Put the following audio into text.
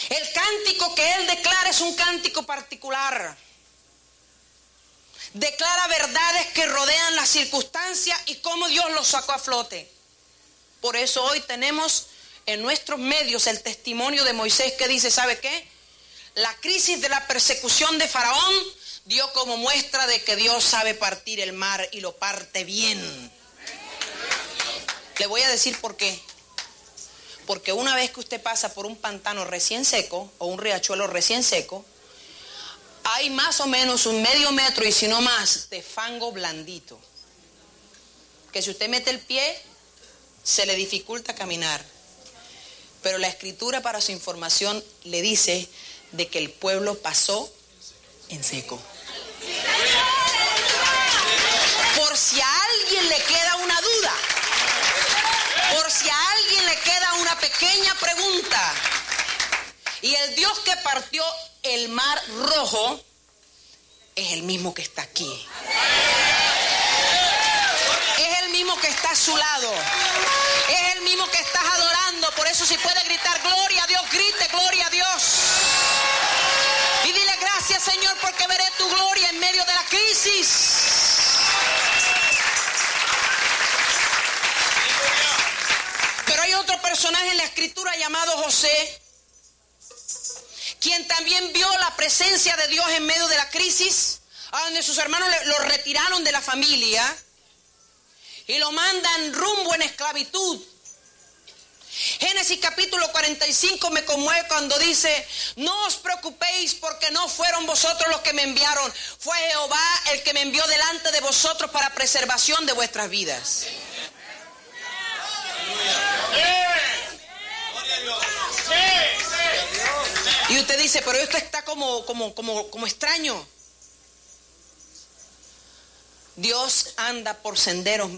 El cántico que él declara es un cántico particular. Declara verdades que rodean las circunstancias y cómo Dios los sacó a flote. Por eso hoy tenemos en nuestros medios el testimonio de Moisés que dice, ¿sabe qué? La crisis de la persecución de Faraón dio como muestra de que Dios sabe partir el mar y lo parte bien. Le voy a decir por qué. Porque una vez que usted pasa por un pantano recién seco o un riachuelo recién seco, hay más o menos un medio metro y si no más de fango blandito. Que si usted mete el pie, se le dificulta caminar. Pero la escritura, para su información, le dice de que el pueblo pasó en seco. Por si a alguien le queda una duda, por si a alguien le queda una pequeña pregunta, y el Dios que partió el mar rojo es el mismo que está aquí. Es el mismo que está a su lado. Es el mismo que estás adorando. Por eso si puede gritar gloria a Dios, grite gloria a Dios. Y dile gracias, Señor, porque veré tu gloria en medio de la crisis. Pero hay otro personaje en la escritura llamado José, quien también vio la presencia de Dios en medio de la crisis, a donde sus hermanos lo retiraron de la familia y lo mandan rumbo en esclavitud. Génesis capítulo 45 me conmueve cuando dice, no os preocupéis porque no fueron vosotros los que me enviaron, fue Jehová el que me envió delante de vosotros para preservación de vuestras vidas. Y usted dice, pero esto está como extraño. Dios anda por senderos